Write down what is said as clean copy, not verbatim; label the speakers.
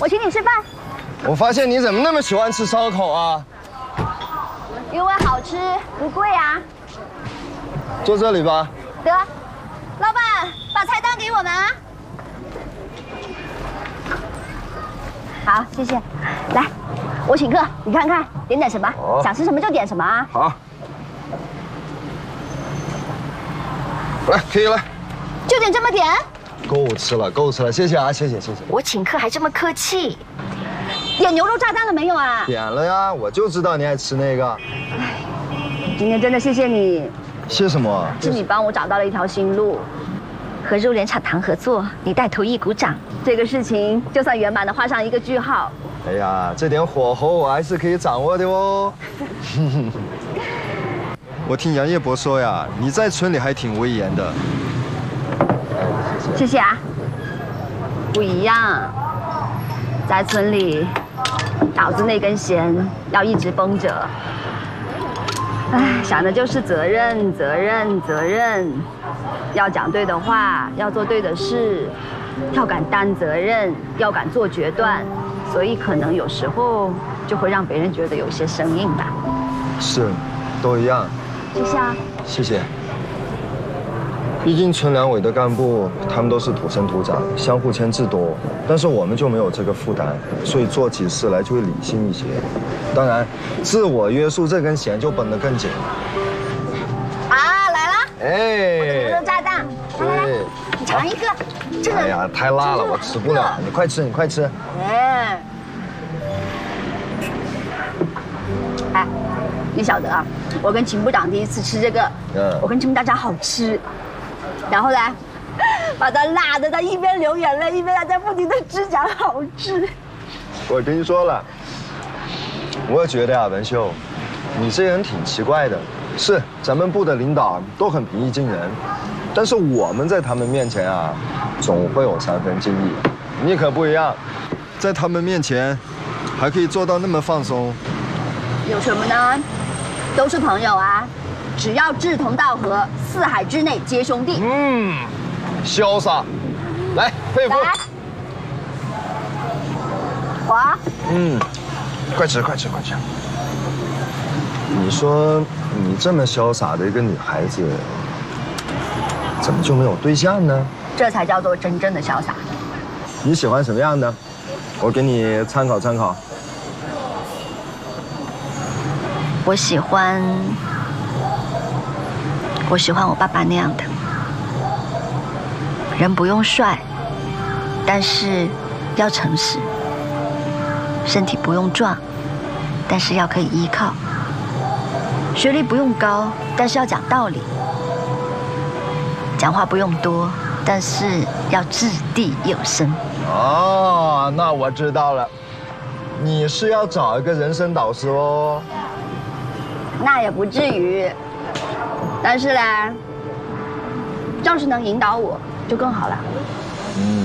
Speaker 1: 我请你吃饭。
Speaker 2: 我发现你怎么那么喜欢吃烧烤啊？
Speaker 1: 因为好吃不贵啊。
Speaker 2: 坐这里吧。
Speaker 1: 得，老板把菜单给我们啊。好，谢谢。来，我请客，你看看点什么？想吃什么就点什么啊。
Speaker 2: 好。来，可以了。
Speaker 1: 就点这么点？
Speaker 2: 够吃了，够吃了，谢谢啊，谢谢。
Speaker 1: 我请客还这么客气。点牛肉炸弹了没有啊？
Speaker 2: 点了呀，我就知道你爱吃那个。
Speaker 1: 今天真的谢谢你。
Speaker 2: 谢什么？
Speaker 1: 是你帮我找到了一条新路，和肉联茶堂合作，你带头一鼓掌，这个事情就算圆满的画上一个句号。
Speaker 2: 哎呀，这点火候我还是可以掌握的哦。我听杨业伯说呀，你在村里还挺威严的。
Speaker 1: 谢谢啊。不一样，在村里，脑子那根弦要一直绷着。哎，想的就是责任，要讲对的话，要做对的事，要敢担责任，要敢做决断，所以可能有时候就会让别人觉得有些生硬吧。
Speaker 2: 是，都一样。
Speaker 1: 谢谢啊。
Speaker 2: 谢谢。毕竟村两委的干部，他们都是土生土长，相互牵制多，但是我们就没有这个负担，所以做起事来就会理性一些。当然，自我约束这根弦就绷得更紧了。
Speaker 1: 啊，来了！
Speaker 2: 哎，
Speaker 1: 我的牛肉炸弹，来，你尝一个。这个，
Speaker 2: 哎呀，太辣了，我吃不了。你快吃，你快吃。
Speaker 1: 哎，你晓得啊，我跟秦部长第一次吃这个，我跟秦部长讲好吃。然后呢，把他辣的，他一边流眼泪，一边还在不停的吃，讲好吃。
Speaker 2: 我跟你说了，我觉得啊，文秀，你这人挺奇怪的。是，咱们部的领导都很平易近人，但是我们在他们面前啊，总会有3分敬意。你可不一样，在他们面前，还可以做到那么放松。
Speaker 1: 有什么呢？都是朋友啊。只要志同道合，4海之内皆兄弟。
Speaker 2: 潇洒，来佩服。
Speaker 1: 来，我。
Speaker 2: 快吃。你说你这么潇洒的一个女孩子，怎么就没有对象呢？
Speaker 1: 这才叫做真正的潇洒。
Speaker 2: 你喜欢什么样的？我给你参考参考。
Speaker 1: 我喜欢我爸爸那样的，人不用帅，但是要诚实；身体不用壮，但是要可以依靠；学历不用高，但是要讲道理；讲话不用多，但是要掷地有声。
Speaker 2: 哦，那我知道了，你是要找一个人生导师哦。
Speaker 1: 那也不至于，但是呢，要是能引导我，就更好了。